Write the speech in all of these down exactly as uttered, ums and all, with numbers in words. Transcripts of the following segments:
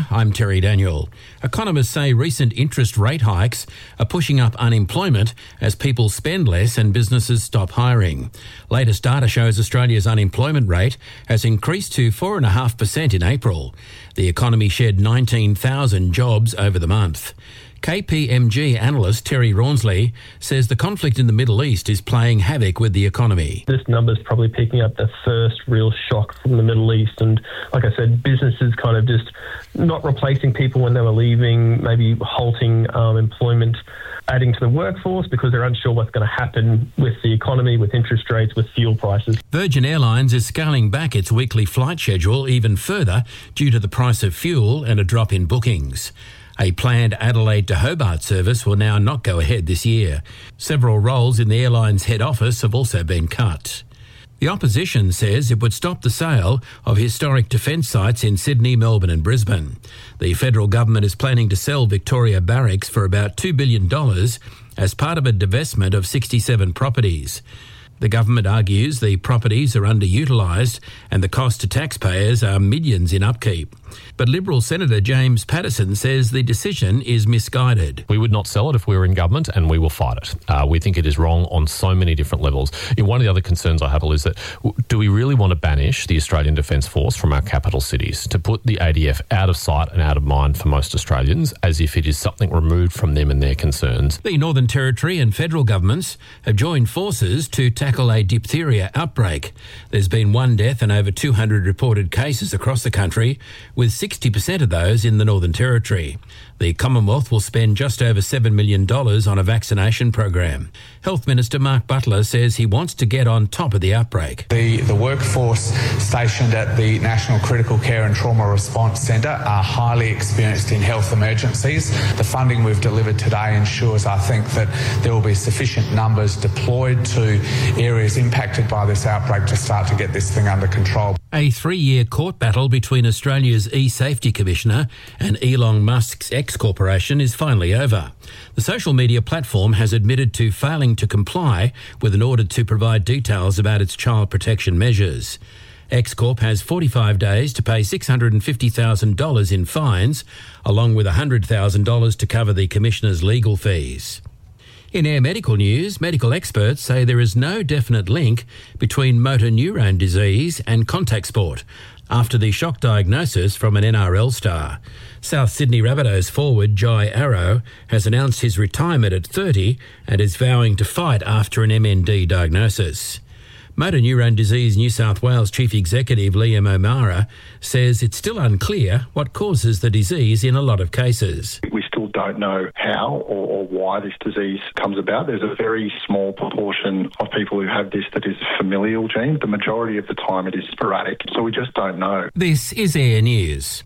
Australia, I'm Terry Daniel. Economists say recent interest rate hikes are pushing up unemployment as people spend less and businesses stop hiring. Latest data shows Australia's unemployment rate has increased to four point five percent in April. The economy shed nineteen thousand jobs over the month. K P M G analyst Terry Rawnsley says the conflict in the Middle East is playing havoc with the economy. This number's probably picking up the first real shock from the Middle East, and like I said, businesses kind of just not replacing people when they were leaving, maybe halting um, employment, adding to the workforce because they're unsure what's going to happen with the economy, with interest rates, with fuel prices. Virgin Airlines is scaling back its weekly flight schedule even further due to the price of fuel and a drop in bookings. A planned Adelaide to Hobart service will now not go ahead this year. Several roles in the airline's head office have also been cut. The opposition says it would stop the sale of historic defence sites in Sydney, Melbourne and Brisbane. The federal government is planning to sell Victoria Barracks for about two billion dollars as part of a divestment of sixty-seven properties. The government argues the properties are underutilised and the cost to taxpayers are millions in upkeep. But Liberal Senator James Paterson says the decision is misguided. We would not sell it if we were in government, and we will fight it. Uh, we think it is wrong on so many different levels. You know, one of the other concerns I have is that do we really want to banish the Australian Defence Force from our capital cities, to put the A D F out of sight and out of mind for most Australians as if it is something removed from them and their concerns? The Northern Territory and federal governments have joined forces to tackle a diphtheria outbreak. There's been one death and over two hundred reported cases across the country, with sixty percent of those in the Northern Territory. The Commonwealth will spend just over seven million dollars on a vaccination program. Health Minister Mark Butler says he wants to get on top of the outbreak. The, the workforce stationed at the National Critical Care and Trauma Response Centre are highly experienced in health emergencies. The funding we've delivered today ensures, I think, that there will be sufficient numbers deployed to areas impacted by this outbreak to start to get this thing under control. A three-year court battle between Australia's e-safety commissioner and Elon Musk's X Corporation is finally over. The social media platform has admitted to failing to comply with an order to provide details about its child protection measures. X Corp has forty-five days to pay six hundred fifty thousand dollars in fines, along with one hundred thousand dollars to cover the commissioner's legal fees. In Air Medical news, medical experts say there is no definite link between motor neurone disease and contact sport after the shock diagnosis from an N R L star. South Sydney Rabbitohs forward Jai Arrow has announced his retirement at thirty and is vowing to fight after an M N D diagnosis. Motor Neurone Disease New South Wales Chief Executive Liam O'Mara says it's still unclear what causes the disease in a lot of cases. We still don't know how or, or why this disease comes about. There's a very small proportion of people who have this that is a familial gene. The majority of the time it is sporadic, so we just don't know. This is Air News.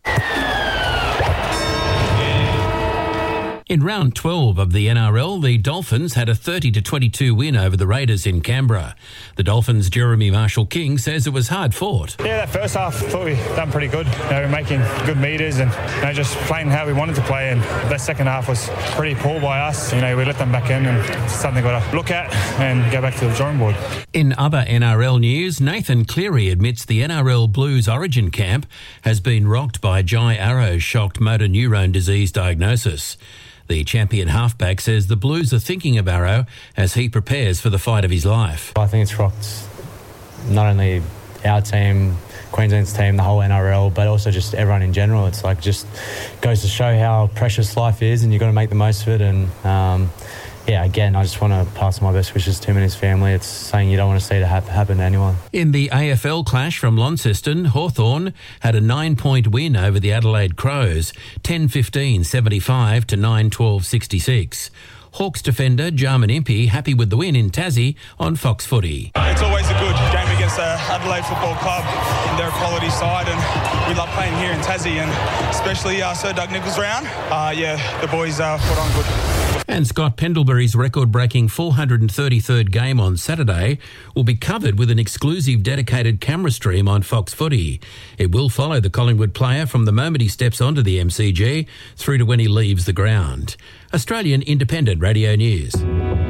In round twelve of the N R L, the Dolphins had a thirty to twenty-two win over the Raiders in Canberra. The Dolphins' Jeremy Marshall-King says it was hard fought. Yeah, that first half, I thought we done pretty good. You know, we're making good meters and you know, just playing how we wanted to play. And that second half was pretty poor by us. You know, we let them back in, and it's something we've got to look at and go back to the drawing board. In other N R L news, Nathan Cleary admits the N R L Blues Origin camp has been rocked by Jai Arrow's shocked motor neurone disease diagnosis. The champion halfback says the Blues are thinking of Arrow as he prepares for the fight of his life. I think it's rocked not only our team, Queensland's team, the whole N R L, but also just everyone in general. It's like just goes to show how precious life is, and you've got to make the most of it. And um, yeah, again, I just want to pass my best wishes to him and his family. It's something you don't want to see to ha- happen to anyone. In the A F L clash from Launceston, Hawthorn had a nine-point win over the Adelaide Crows, ten fifteen seventy-five to nine twelve sixty-six. Hawks defender Jarman Impey happy with the win in Tassie on Fox Footy. It's always a good game against the Adelaide Football Club in their quality side, and we love playing here in Tassie, and especially uh, Sir Doug Nicholls round. Uh, yeah, the boys uh, put on good. And Scott Pendlebury's record-breaking four hundred thirty-third game on Saturday will be covered with an exclusive dedicated camera stream on Fox Footy. It will follow the Collingwood player from the moment he steps onto the M C G through to when he leaves the ground. Australian Independent Radio News.